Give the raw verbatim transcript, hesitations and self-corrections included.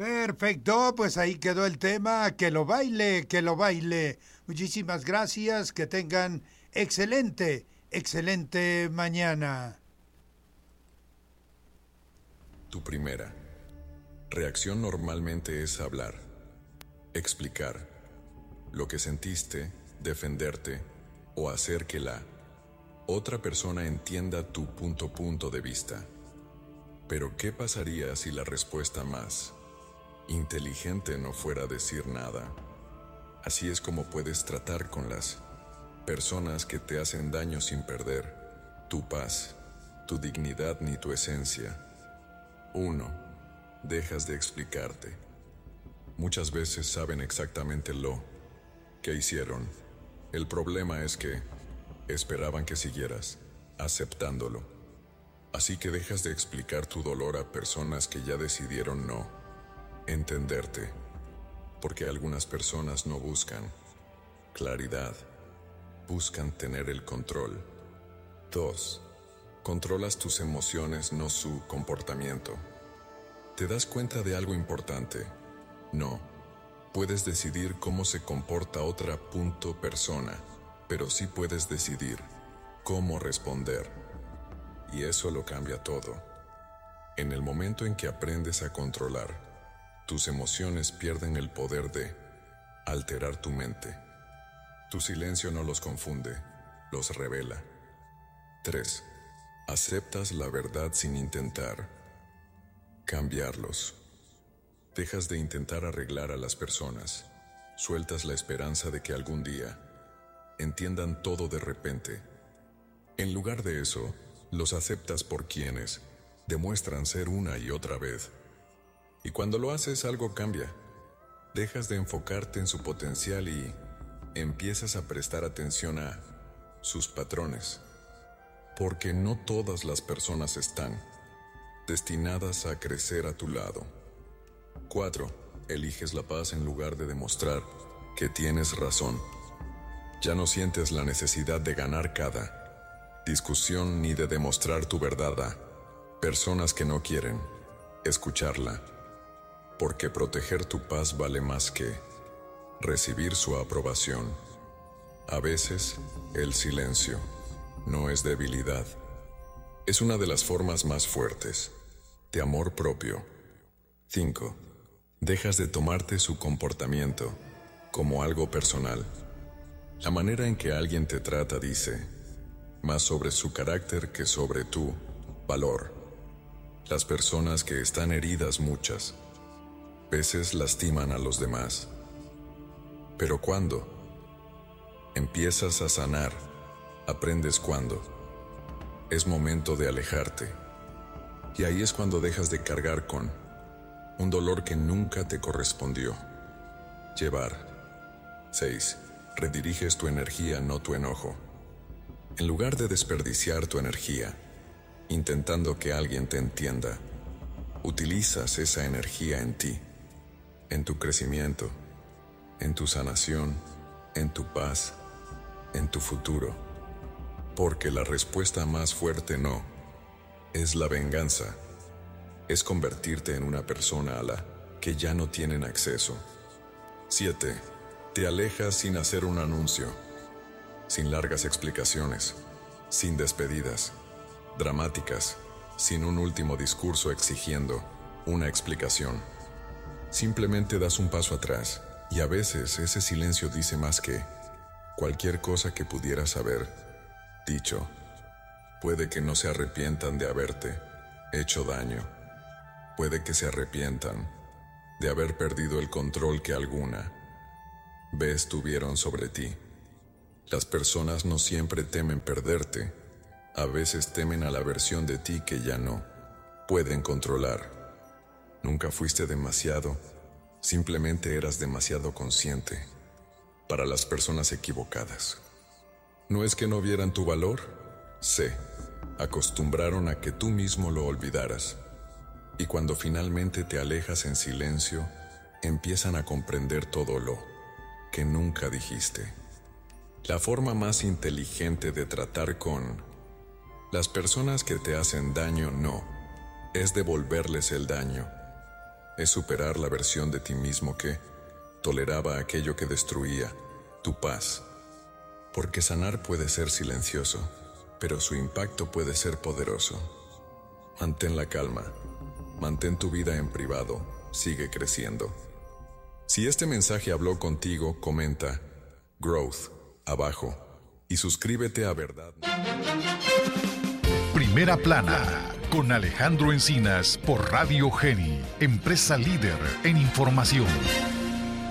Perfecto, pues ahí quedó el tema. Que lo baile, que lo baile. Muchísimas gracias. Que tengan excelente, excelente mañana. Tu primera reacción normalmente es hablar, explicar lo que sentiste, defenderte o hacer que la otra persona entienda tu punto punto de vista. Pero ¿qué pasaría si la respuesta más inteligente no fuera decir nada? Así es como puedes tratar con las personas que te hacen daño sin perder tu paz, tu dignidad ni tu esencia. Uno. Dejas de explicarte. Muchas veces saben exactamente lo que hicieron. El problema es que esperaban que siguieras aceptándolo. Así que dejas de explicar tu dolor a personas que ya decidieron no entenderte. Porque algunas personas no buscan claridad, buscan tener el control. Dos. Controlas tus emociones, no su comportamiento. ¿Te das cuenta de algo importante? No. Puedes decidir cómo se comporta otra punto persona, pero sí puedes decidir cómo responder. Y eso lo cambia todo. En el momento en que aprendes a controlar, tus emociones pierden el poder de alterar tu mente. Tu silencio no los confunde, los revela. Tres. Aceptas la verdad sin intentar cambiarlos. Dejas de intentar arreglar a las personas. Sueltas la esperanza de que algún día entiendan todo de repente. En lugar de eso, los aceptas por quienes demuestran ser una y otra vez. Y cuando lo haces, algo cambia. Dejas de enfocarte en su potencial y empiezas a prestar atención a sus patrones. Porque no todas las personas están destinadas a crecer a tu lado. Cuatro. Eliges la paz en lugar de demostrar que tienes razón. Ya no sientes la necesidad de ganar cada discusión ni de demostrar tu verdad a personas que no quieren escucharla. Porque proteger tu paz vale más que recibir su aprobación. A veces, el silencio no es debilidad. Es una de las formas más fuertes de amor propio. Cinco. Dejas de tomarte su comportamiento como algo personal. La manera en que alguien te trata dice más sobre su carácter que sobre tu valor. Las personas que están heridas muchas veces lastiman a los demás. Pero cuando empiezas a sanar, aprendes cuándo es momento de alejarte. Y ahí es cuando dejas de cargar con un dolor que nunca te correspondió llevar. Seis. Rediriges tu energía, no tu enojo. En lugar de desperdiciar tu energía intentando que alguien te entienda, utilizas esa energía en ti, en tu crecimiento, en tu sanación, en tu paz, en tu futuro. Porque la respuesta más fuerte no es la venganza, es convertirte en una persona a la que ya no tienen acceso. Siete. Te alejas sin hacer un anuncio, sin largas explicaciones, sin despedidas dramáticas, sin un último discurso exigiendo una explicación. Simplemente das un paso atrás, y a veces ese silencio dice más que cualquier cosa que pudieras haber dicho. Puede que no se arrepientan de haberte hecho daño. Puede que se arrepientan de haber perdido el control que alguna vez tuvieron sobre ti. Las personas no siempre temen perderte. A veces temen a la versión de ti que ya no pueden controlar. Nunca fuiste demasiado, simplemente eras demasiado consciente para las personas equivocadas. No es que no vieran tu valor, se acostumbraron a que tú mismo lo olvidaras. Y cuando finalmente te alejas en silencio, empiezan a comprender todo lo que nunca dijiste. La forma más inteligente de tratar con las personas que te hacen daño no es devolverles el daño, es superar la versión de ti mismo que toleraba aquello que destruía tu paz. Porque sanar puede ser silencioso, pero su impacto puede ser poderoso. Mantén la calma, mantén tu vida en privado, sigue creciendo. Si este mensaje habló contigo, comenta Growth abajo y suscríbete a Verdad. Primera Plana, con Alejandro Encinas por Radio Geni, empresa líder en información.